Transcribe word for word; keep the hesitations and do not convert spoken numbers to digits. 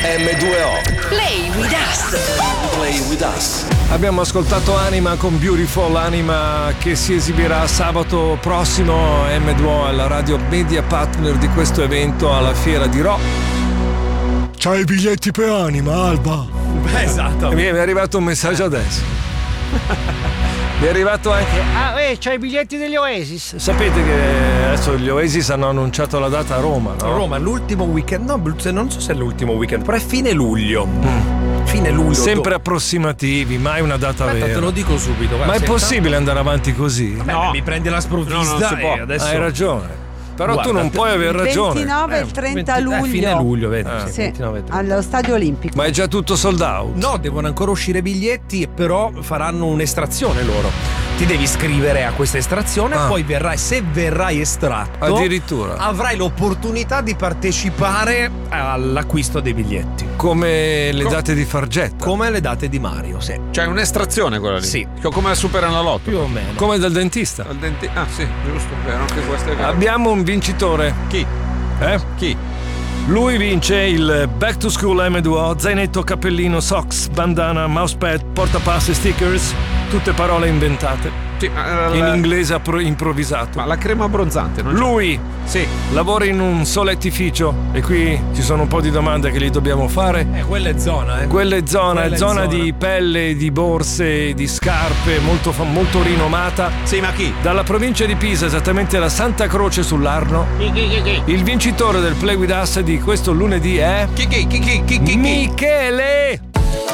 emme due o. Play with us. Play with us. Abbiamo ascoltato Anima con Beautiful, Anima che si esibirà sabato prossimo. emme due o è la radio media partner di questo evento alla fiera di Rho. C'hai i biglietti per Anima, Alba? Beh, esatto. Mi è arrivato un messaggio adesso. Mi è arrivato anche. Ah, eh, c'hai i biglietti degli Oasis. Sapete che adesso gli Oasis hanno annunciato la data a Roma, no? Roma, l'ultimo weekend. No, non so se è l'ultimo weekend, però è fine luglio. Mm. Fine luglio. Sempre do... approssimativi, mai una data Aspetta, vera. te lo dico subito. Ma è possibile andare avanti così? Vabbè, no. Mi prendi la sprovvista. No, non si può. E adesso... Hai ragione. Però Guarda, tu non puoi aver ragione. ventinove e il trenta eh, luglio. Eh, fine luglio, vedi? Ah. Sì, Sì, ventinove e trenta. allo Stadio Olimpico. Ma è già tutto sold out? No, devono ancora uscire biglietti, però faranno un'estrazione loro. Ti devi iscrivere a questa estrazione, Ah. poi verrai, se verrai estratto, Addirittura. avrai l'opportunità di partecipare all'acquisto dei biglietti. Come le date di Fargetta. Come le date di Mario, sì. Cioè un'estrazione quella lì. Sì. Come la Super Analotto. Più o meno. Come dal dentista. Al denti- Ah sì, giusto, vero, anche questo è vero. Abbiamo un vincitore. Chi? Eh? Chi? Lui vince il Back to School emme due o, zainetto, cappellino, socks, bandana, mousepad, portapass e stickers, tutte parole inventate. Sì, ma, In la... inglese appro- improvvisato. ma la crema abbronzante, non c'è? Lui Sì. lavora in un solettificio e qui ci sono un po' di domande che gli dobbiamo fare. Eh, quella è zona, eh. Quella è zona, Quella è è zona, zona. di pelle, di borse, di scarpe, molto, fa- molto rinomata. Sì, ma chi? Dalla provincia di Pisa, esattamente da Santa Croce sull'Arno. Chi, chi, chi, chi? Il vincitore del Play With Us di questo lunedì è Chi, chi, chi, chi, chi, chi, chi? Michele!